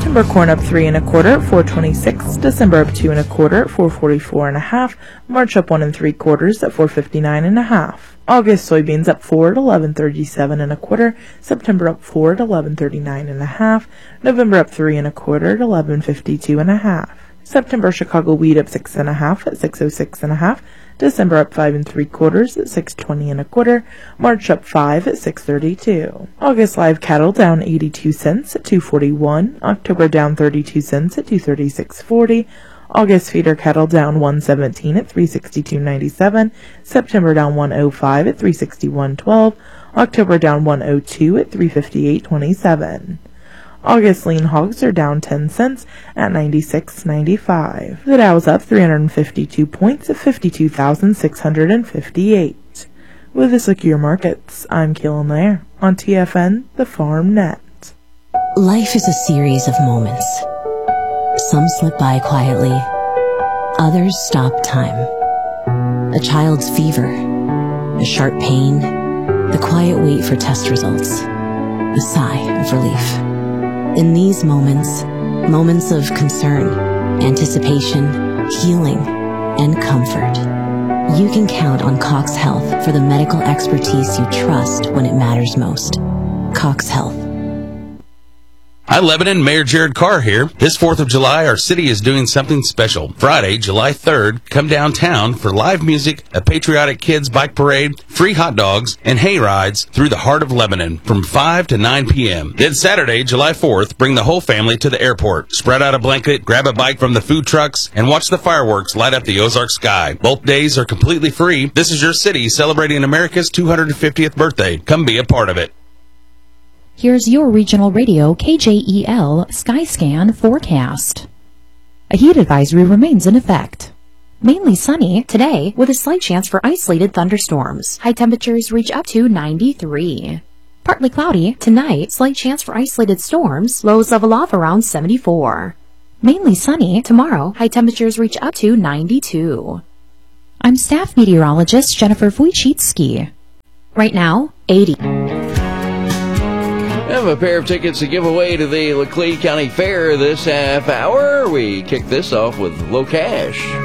September corn up 3 1/4 at 4.26. December up 2 1/4 at 4.44 1/2. March up 1 3/4 at 4.59 1/2. August soybeans up 4 at 11.37 1/4. September up 4 at 11.39 1/2. November up 3 1/4 at 11.52 1/2. September Chicago wheat up 6 1/2 at 6.06 1/2. December up 5 3/4 at 6.20 1/4. March up 5 at 6.32. August live cattle down 82 cents at 2.41. October down 32 cents at 2.36.40. August feeder cattle down 117 at 362.97. September down 105 at 361.12. October down 102 at 358.27. August lean hogs are down 10 cents at 96.95. The Dow's up 352 points at 52,658. With the Secure Markets, I'm Keelan Lair on TFN, the Farm Net. Life is a series of moments. Some slip by quietly, others stop time. A child's fever, a sharp pain, the quiet wait for test results, a sigh of relief. In these moments, moments of concern, anticipation, healing, and comfort, you can count on Cox Health for the medical expertise you trust when it matters most. Cox Health. Hi, Lebanon. Mayor Jared Carr here. This 4th of July, our city is doing something special. Friday, July 3rd, come downtown for live music, a patriotic kids bike parade, free hot dogs, and hay rides through the heart of Lebanon from 5 to 9 p.m. Then Saturday, July 4th, bring the whole family to the airport. Spread out a blanket, grab a bike from the food trucks, and watch the fireworks light up the Ozark sky. Both days are completely free. This is your city celebrating America's 250th birthday. Come be a part of it. Here's your regional radio KJEL Skyscan forecast. A heat advisory remains in effect. Mainly sunny today with a slight chance for isolated thunderstorms. High temperatures reach up to 93. Partly cloudy tonight, slight chance for isolated storms. Lows level off around 74. Mainly sunny tomorrow. High temperatures reach up to 92. I'm staff meteorologist Jennifer Wojcicki. Right now, 80. I have a pair of tickets to give away to the Laclede County Fair this half hour. We kick this off with Low Cash.